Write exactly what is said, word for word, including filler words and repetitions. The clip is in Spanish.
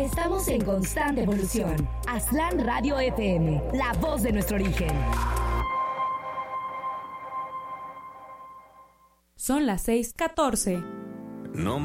Estamos en constante evolución. Aztlán Radio F M, la voz de nuestro origen. Son las seis catorce. No